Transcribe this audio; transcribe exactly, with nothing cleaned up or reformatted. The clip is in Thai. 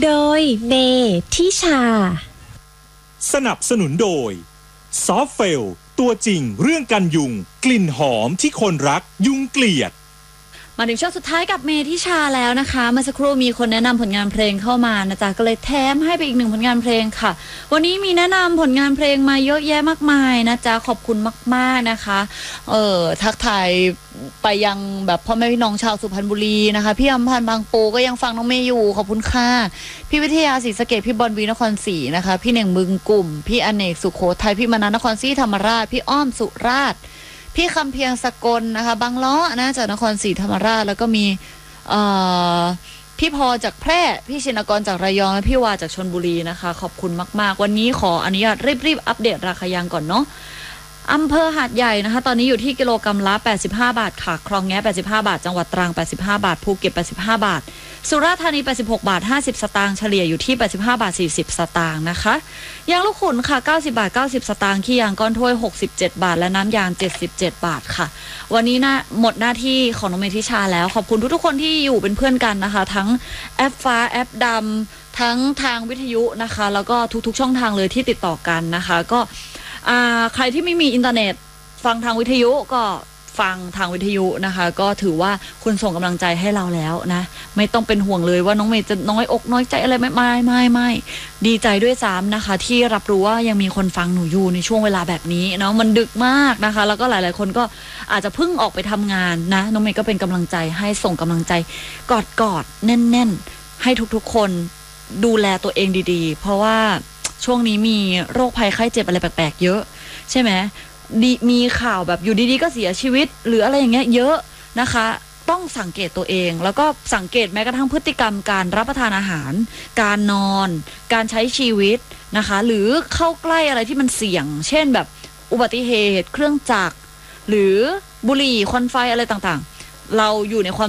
โดยเมทิชาสนับสนุนโดยซอฟเฟลตัวจริงเรื่องกันยุงกลิ่นหอมที่คนรักยุงเกลียดมาถึงช่วงสุดท้ายกับเมทิชาแล้วนะคะเมื่อสักครู่มีคนแนะนำผลงานเพลงเข้ามานะจ๊ะก็เลยแถมให้ไปอีกหนึ่งผลงานเพลงค่ะวันนี้มีแนะนำผลงานเพลงมาเยอะแยะมากมายนะจ๊ะขอบคุณมากๆนะคะเออทักทายไปยังแบบพ่อแม่พี่น้องชาวสุพรรณบุรีนะคะพี่อำพันธ์บางปูก็ยังฟังน้องเมย์อยู่ขอบคุณค่ะพี่วิทยาศรีสะเกษพี่บอลวีนครศรีนะคะพี่เหน่งบึงกลุ่มพี่อเนกสุโขทัยพี่มนัสนครศรีธรรมราชพี่อ้อมสุราษฎร์พี่คำเพียงสกลนะคะบางล้อนะจากนครศรีธรรมราชแล้วก็มีพี่พอจากแพร่พี่ชินกรจากระยองและพี่วาจากชลบุรีนะคะขอบคุณมากๆวันนี้ขออนุญาตรีบๆอัปเดตราคายางก่อนเนาะอำเภอหาดใหญ่นะคะตอนนี้อยู่ที่กิโลกรัมละแปดสิบห้าบาทค่ะคลองแงแปดสิบห้าบาทจังหวัดตรังแปดสิบห้าบาทภูเก็ตแปดสิบห้าบาทสุราษฎร์ธานีแปดสิบหกบาทห้าสิบสตางค์เฉลี่ยอยู่ที่แปดสิบห้าบาทสี่สิบสตางค์นะคะยางลูกขุ่นค่ะเก้าสิบบาทเก้าสิบสตางค์ขี้ยางก้อนถ้วยหกสิบเจ็ดบาทและน้ำยางเจ็ดสิบเจ็ดบาทค่ะวันนี้นะหมดหน้าที่ของน้องเมทิชาแล้วขอบคุณทุกๆคนที่อยู่เป็นเพื่อนกันนะคะทั้งแอปฟ้าแอปดำทั้งทางวิทยุนะคะแล้วก็ทุกๆช่องทางเลยที่ติดต่อกันนะคะก็ใครที่ไม่มีอินเทอร์เน็ตฟังทางวิทยุก็ฟังทางวิทยุนะคะก็ถือว่าคุณส่งกำลังใจให้เราแล้วนะไม่ต้องเป็นห่วงเลยว่าน้องเมย์จะน้อยอกน้อยใจอะไรไม่ไม่ไม่ไม่ดีใจด้วยซ้ำนะคะที่รับรู้ว่ายังมีคนฟังหนูอยู่ในช่วงเวลาแบบนี้เนาะมันดึกมากนะคะแล้วก็หลายๆคนก็อาจจะเพิ่งออกไปทำงานนะน้องเมย์ก็เป็นกำลังใจให้ส่งกำลังใจกอดกอดแน่นๆให้ทุกๆคนดูแลตัวเองดีๆเพราะว่าช่วงนี้มีโรคภัยไข้เจ็บอะไรแปลกๆเยอะใช่ไหมมีข่าวแบบอยู่ดีๆก็เสียชีวิตหรืออะไรอย่างเงี้ยเยอะนะคะต้องสังเกตตัวเองแล้วก็สังเกตแม้กระทั่งพฤติกรรมการรับประทานอาหารการนอนการใช้ชีวิตนะคะหรือเข้าใกล้อะไรที่มันเสี่ยงเช่นแบบอุบัติเหตุเครื่องจักรหรือบุหรี่ควันไฟอะไรต่างๆเราอยู่ในความ